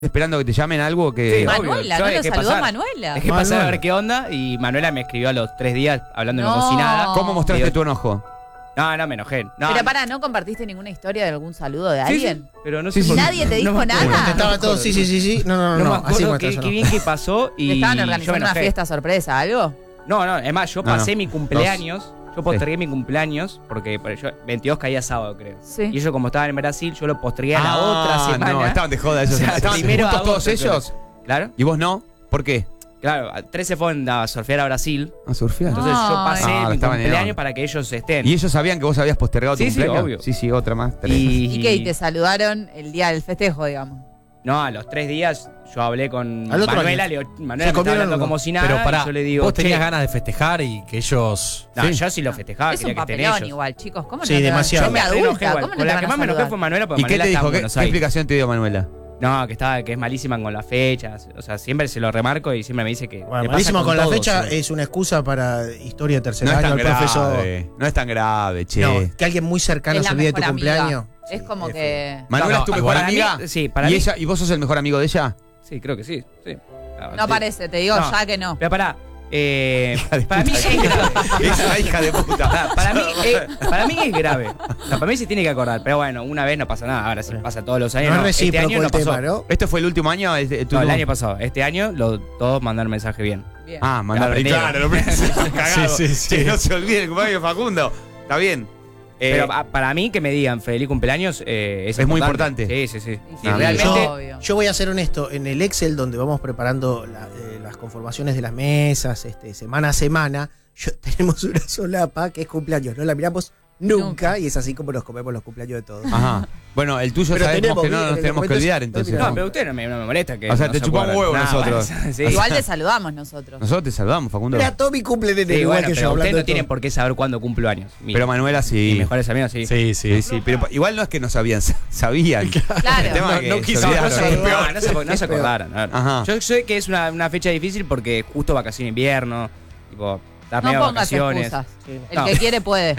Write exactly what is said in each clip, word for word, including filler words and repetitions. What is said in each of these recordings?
esperando que te llamen algo que... Sí, Manuela, Yo ¿no lo dejé saludó pasar. Manuela? Dejé pasar a ver qué onda y Manuela me escribió a los tres días hablando No. como si nada. ¿Cómo mostraste Digo, tu enojo? No, no, me enojé. No, Pero no. pará, ¿no compartiste ninguna historia de algún saludo de Sí, alguien? sí, pero no sé Sí, por sí. qué. ¿Nadie te dijo me acuerdo. nada? Estaba todo, sí, sí, sí, sí. No, no, No, no. me no, así acuerdo muestra qué, eso, qué no. bien que pasó y ¿Te estaban yo me organizando una enojé. fiesta sorpresa, algo? No, no, es más, yo No, no. pasé mi cumpleaños, yo postergué mi cumpleaños, porque pero yo, veintidós caía sábado, creo. Sí. Y ellos como estaban en Brasil, yo lo postergué a la Ah, otra semana. no, estaban de joda ellos. O sea, ¿Estaban primero juntos a todos agosto, ellos? Claro, ¿Y vos no? ¿Por qué? claro, tres se fueron a surfear a Brasil, A surfear. entonces yo Ay. pasé Ah, mi estaban en cumpleaños on. para que ellos estén. ¿Y ellos sabían que vos habías postergado tu Sí, sí, cumpleaños? obvio. Sí, sí, otra más. tres. Y, ¿Y qué? ¿Y te saludaron el día del festejo, digamos? No, a los tres días yo hablé con Al otro Manuela, año. le digo, Se Manuela me está comieron hablando uno. como si nada, Pero pará, y yo le digo, vos tenías che, ganas de festejar y que ellos... No, Sí. yo sí lo festejaba, es un quería que estén papelón ellos. igual, chicos. ¿Cómo Sí, no te van- demasiado. Yo Gente me re enojé adulta, igual. ¿cómo no Con te la van que a más me enojé saludar? fue Manuela, porque ¿Y qué Manuela te está en dijo? ¿Qué, Buenos qué Aires. explicación te dio Manuela? No, que estaba, que es malísima con las fechas. O sea, siempre se lo remarco y siempre me dice que. Bueno, le pasa malísimo con la todos, fecha sí. es una excusa para historia de tercer No es año tan al profesor. grave. No es tan grave, che. No, que alguien muy cercano Es se la olvide de tu mejor amiga. cumpleaños. Es Sí, como es que... ¿Manuela No, es tu no, mejor para mí, amiga? sí, para ¿Y, mí- ella, ¿Y vos sos el mejor amigo de ella? Sí, creo que sí. sí. Ah, No sí. parece, te digo No. ya que no. Pero pará. Eh, de para mí puta. es grave. Es una hija de puta. Pará, para, mí, eh, para mí es grave. O sea, para mí se tiene que acordar. Pero bueno, una vez no pasa nada. Ahora sí pasa todos los años. No es no, este recíproco año no el pasó. tema, ¿no? ¿Esto fue el último año? Este- tu No, el último- año pasado. Este año lo, todos mandaron mensaje bien. Bien. Ah, mandaron. Aprendieron. Claro, lo primero. Cagado. Sí, sí, sí. Che, no se olviden el cumpleaños de Facundo. Está bien. Eh, Pero pa- para mí que me digan feliz cumpleaños eh, es, Es muy importante. Sí, sí, sí. Y Sí, Ah, realmente. Obvio. Yo voy a ser honesto, en el Excel donde vamos preparando la- eh, las conformaciones de las mesas, este, semana a semana, yo- tenemos una solapa que es cumpleaños, no la miramos nunca, Nunca. y es así como nos comemos los cumpleaños de todos. Ajá. Bueno, el tuyo Pero sabemos tenemos que no bien, nos en el tenemos que momento olvidar, es- entonces. No, pero usted no me, no me molesta que. O sea, no te se chupamos acuerdan. huevo No, nosotros. bueno, sí. Igual te saludamos nosotros. Nosotros te saludamos, Facundo. Mira, Tommy cumple en enero, Sí, igual bueno, que pero yo, ustedes hablando no de tienen todo. por qué saber cuándo cumplo años. Mi- Pero Manuela sí. mis mejores amigos sí. Sí, sí. Sí, sí, pero igual no es que no sabían, sabían. El Claro. tema No, es que no se quiso- olvidaron. no se No, acordó. no se, no se Es peor. acordaron. a ver. Ajá. Yo sé que es una, una fecha difícil porque justo vacaciones de invierno. Tipo, estás No medio de pongas vacaciones. excusas. Sí. El No. que quiere puede.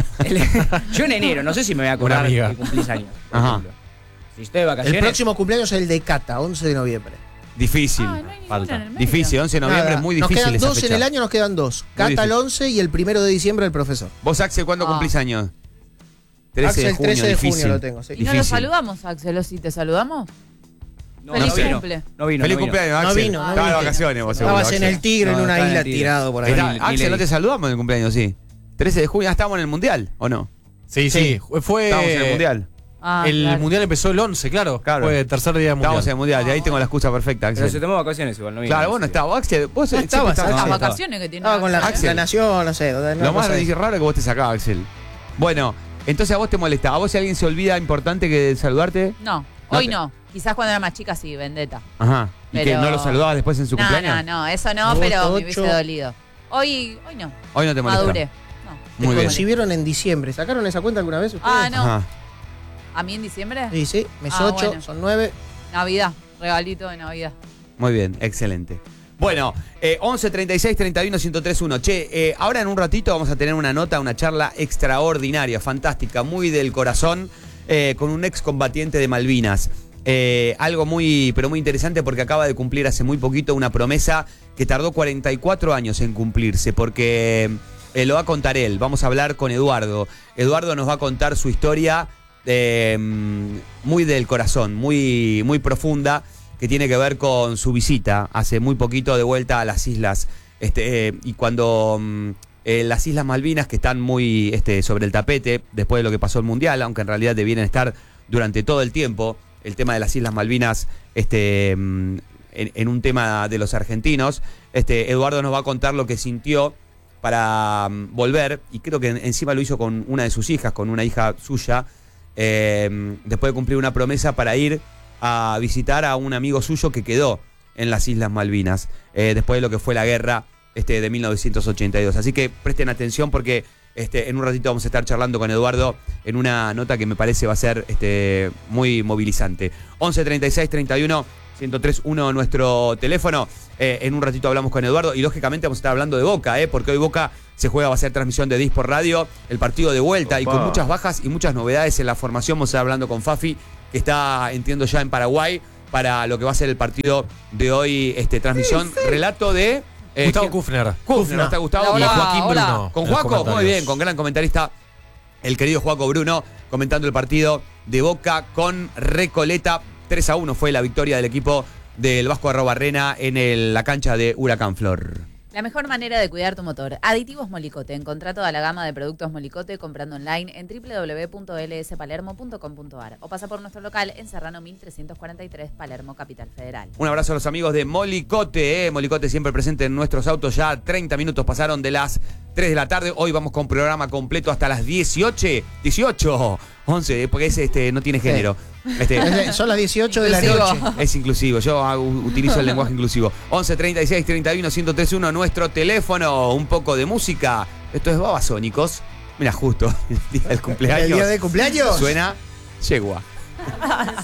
Yo en enero, no sé si me voy a acordar Una amiga. que cumplís años. por Ajá. ejemplo. Si estoy de El vacaciones. próximo cumpleaños es el de Cata, once de noviembre. Difícil. Ah, no hay ninguna Falta. en el medio. Difícil, once de noviembre Nada, es muy nos difícil quedan esa dos fecha. en el año, nos quedan dos. Cata difícil. el once y el primero de diciembre el profesor. ¿Vos, Axel, cuándo Ah. cumplís años? trece Axel, de junio, trece de difícil. junio lo tengo, sí. ¿Y no lo saludamos, Axel? ¿O sí te saludamos? No, Feliz no vino. cumple. No vino. Feliz no vino. cumpleaños, No Axel. vino, no Estaba de vino. vacaciones, vos seguro. Estabas en Axel. el Tigre, No, en una estaba en isla el Tigre. tirado por ahí. Está- Ni- ni Axel, le ¿no te di. saludamos en el cumpleaños? Sí. trece de junio, ¿ya estábamos en el Mundial o no? Sí, sí. Fue... Estábamos en el Mundial. Ah, el claro. Mundial empezó el once, claro. Claro. Fue el tercer día del Mundial. Estábamos en el Mundial, y ahí tengo la excusa perfecta, Pero se Axel. tomó vacaciones igual, no vino. Claro, vos no estabas. Axel, vos No siempre estabas, estabas- Las No, Axel. vacaciones que tiene. Estaba con la, Axel. la nación, no sé. No, Lo más pasa eso. raro es que vos te sacabas, Axel. Bueno, entonces a vos te molesta. ¿A vos si alguien se olvida importante que saludarte? No, No hoy te- no. Quizás cuando era más chica sí, vendetta. Ajá. ¿Y Pero- que no lo saludabas después en su No, cumpleaños? no, no, eso no, Agosto pero me ocho. hubiese dolido. Hoy, hoy no. Hoy no te molesta. Maduré. No. Te Muy bien. concibieron en diciembre. ¿Sacaron esa cuenta alguna vez ustedes? Ah, no. Ajá. ¿A mí en diciembre? Sí, sí. Mes Ah, ocho, bueno. son nueve. Navidad. Regalito de Navidad. Muy bien, excelente. Bueno, eh, once treinta y seis treinta y uno ciento tres uno. Che, eh, ahora en un ratito vamos a tener una nota, una charla extraordinaria, fantástica, muy del corazón, eh, con un excombatiente de Malvinas. Eh, algo muy, pero muy interesante porque acaba de cumplir hace muy poquito una promesa que tardó cuarenta y cuatro años en cumplirse, porque eh, lo va a contar él. Vamos a hablar con Eduardo. Eduardo nos va a contar su historia eh, muy del corazón, muy, muy profunda, que tiene que ver con su visita hace muy poquito de vuelta a las islas. Este, eh, y cuando mm, eh, las Islas Malvinas, que están muy este, sobre el tapete después de lo que pasó el Mundial, aunque en realidad debían estar durante todo el tiempo, el tema de las Islas Malvinas este, mm, en, en un tema de los argentinos, este, Eduardo nos va a contar lo que sintió para mm, volver, y creo que en- encima lo hizo con una de sus hijas, con una hija suya, eh, después de cumplir una promesa para ir a visitar a un amigo suyo que quedó en las Islas Malvinas, eh, después de lo que fue la guerra este, de mil novecientos ochenta y dos. Así que presten atención porque este, en un ratito vamos a estar charlando con Eduardo en una nota que me parece va a ser este, muy movilizante. once treinta y seis treinta y uno ciento tres uno nuestro teléfono. Eh, en un ratito hablamos con Eduardo y lógicamente vamos a estar hablando de Boca, eh, porque hoy Boca se juega, va a ser transmisión de Dispor Radio, el partido de vuelta. Opa. Y con muchas bajas y muchas novedades en la formación. Vamos a estar hablando con Fafi, que está, entiendo, ya en Paraguay, para lo que va a ser el partido de hoy, este, transmisión, relato de... eh, Gustavo ¿quién? Kufner. Kufner, ¿no está Gustavo? Y Hola, Joaquín hola. Bruno. Con en los Juaco, muy comentarios. bien, con gran comentarista, el querido Juaco Bruno, comentando el partido de Boca con Recoleta. tres a uno fue la victoria del equipo del Vasco Arrobarrena en el- la cancha de Huracán Flor. La mejor manera de cuidar tu motor. Aditivos Molicote. Encontrá toda la gama de productos Molicote comprando online en doble u doble u doble u punto l s palermo punto com punto a r o pasa por nuestro local en Serrano mil trescientos cuarenta y tres, Palermo, Capital Federal. Un abrazo a los amigos de Molicote, eh. Molicote siempre presente en nuestros autos. Ya treinta minutos pasaron de las tres de la tarde. Hoy vamos con programa completo hasta las dieciocho. dieciocho, once, porque ese este, no tiene género. Este, Es de- Son las dieciocho de la Inclusivo. noche. Es inclusivo, yo hago- utilizo el lenguaje inclusivo. once treinta y seis treinta y uno ciento treinta y uno, nuestro teléfono, un poco de música. Esto es Babasónicos. Mira, justo el día del cumpleaños. El día de cumpleaños. Suena Yegua.